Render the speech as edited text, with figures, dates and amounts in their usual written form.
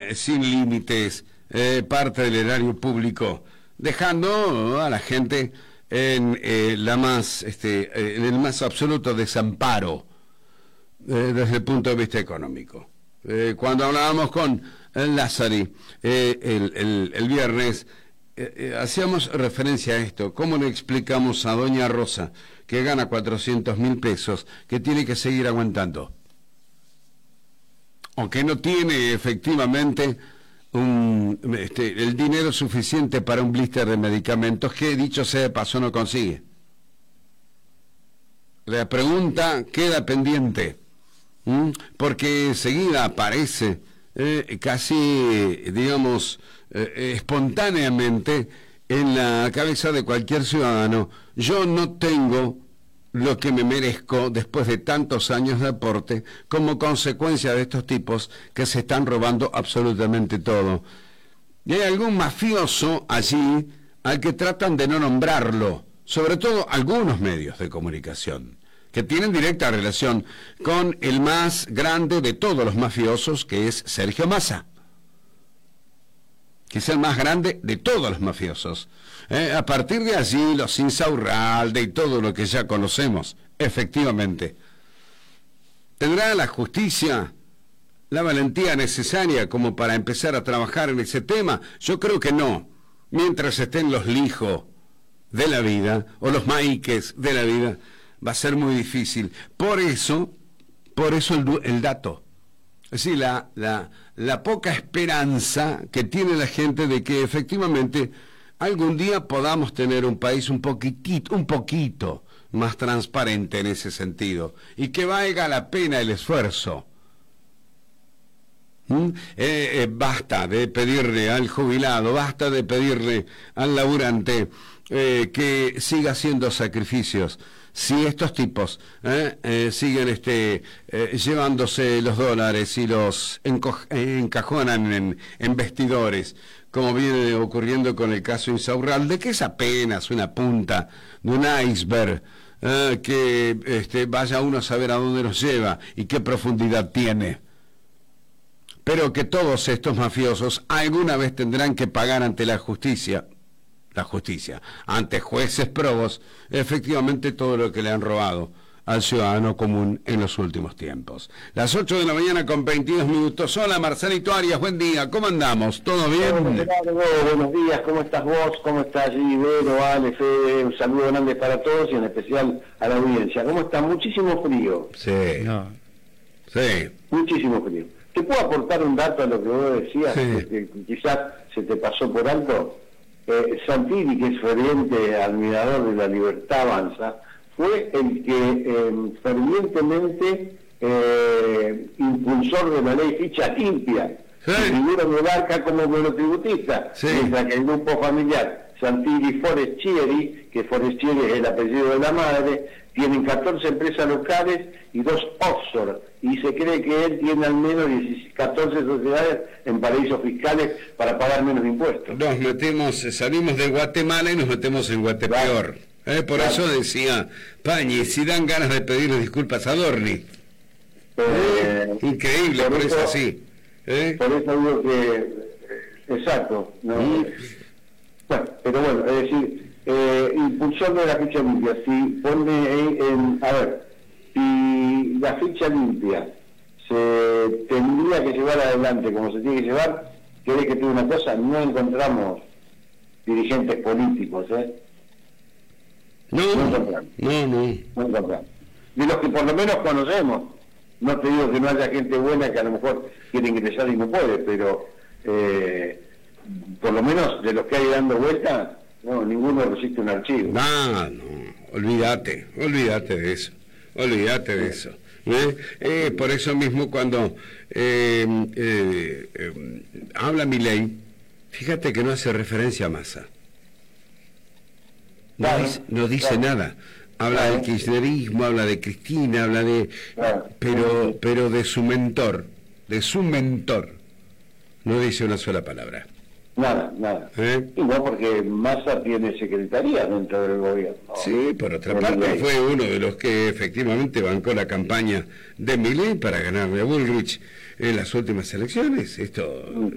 sin límites parte del erario público, dejando a la gente en en el más absoluto desamparo desde el punto de vista económico. Cuando hablábamos con Lázari el viernes, hacíamos referencia a esto. ¿Cómo le explicamos a doña Rosa, que gana 400.000 pesos, que tiene que seguir aguantando? O que no tiene efectivamente el dinero suficiente para un blister de medicamentos, que dicho sea de paso no consigue. La pregunta queda pendiente, porque enseguida aparece casi, digamos, espontáneamente en la cabeza de cualquier ciudadano: yo no tengo lo que me merezco después de tantos años de aporte, como consecuencia de estos tipos que se están robando absolutamente todo. Y hay algún mafioso allí al que tratan de no nombrarlo, sobre todo algunos medios de comunicación, que tienen directa relación con el más grande de todos los mafiosos, que es Sergio Massa, que es el más grande de todos los mafiosos. A partir de allí, los Insaurralde y todo lo que ya conocemos, efectivamente. ¿Tendrá la justicia la valentía necesaria como para empezar a trabajar en ese tema? Yo creo que no. Mientras estén los Lijos de la vida, o los Maiques de la vida, va a ser muy difícil. Por eso el dato. Es decir, la poca esperanza que tiene la gente de que efectivamente algún día podamos tener un país un poquito más transparente en ese sentido, y que valga la pena el esfuerzo. Basta de pedirle al jubilado, basta de pedirle al laburante que siga haciendo sacrificios. Si estos tipos siguen llevándose los dólares y los encajonan en vestidores, como viene ocurriendo con el caso Insaurralde, que es apenas una punta de un iceberg, que vaya uno a saber a dónde nos lleva y qué profundidad tiene. Pero que todos estos mafiosos alguna vez tendrán que pagar ante la justicia, ante jueces probos, efectivamente todo lo que le han robado al ciudadano común en los últimos tiempos. Las 8 de la mañana con 22 minutos. Hola, Marcelito Arias, buen día, ¿cómo andamos? ¿Todo bien? Buenos días, ¿cómo estás vos? ¿Cómo estás, Ibero, Ale, Fede? Un saludo grande para todos y en especial a la audiencia. ¿Cómo está? Muchísimo frío. Sí. No. Sí. Muchísimo frío. ¿Te puedo aportar un dato a lo que vos decías? Sí. Que quizás se te pasó por alto. Santilli, que es ferviente admirador de la Libertad Avanza, fue el que fervientemente impulsor de la ley ficha limpia, Sí. que figura de Barca como monotributista, Sí. mientras que el grupo familiar Santilli Forestieri, que Forestieri es el apellido de la madre, tienen 14 empresas locales y 2 offshore, y se cree que él tiene al menos 14 sociedades en paraísos fiscales para pagar menos impuestos. Salimos de Guatemala y nos metemos en Guatepeor. Por eso decía Pañi, si dan ganas de pedirle disculpas a Dorni. Increíble, por eso así. Por eso digo que, exacto, ¿no? Bueno, pero bueno, es decir, impulsor de la ficha limpia, si pone si la ficha limpia se tendría que llevar adelante como se tiene que llevar, quiere que te diga una cosa, no encontramos dirigentes políticos, No encontramos. De los que por lo menos conocemos. No te digo que no haya gente buena que a lo mejor quiere ingresar y no puede, pero por lo menos de los que hay dando vuelta, no, ninguno resiste un archivo. No, olvídate de eso. Por eso mismo cuando habla Milei, fíjate que no hace referencia a Massa. No dice nada. Habla del kirchnerismo, habla de Cristina, habla de... Pero de su mentor, no dice una sola palabra. Nada. Y no, porque Massa tiene secretaría dentro del gobierno. Sí, por otra parte, fue uno de los que efectivamente bancó la campaña de Milei para ganarle a Bullrich en las últimas elecciones. Esto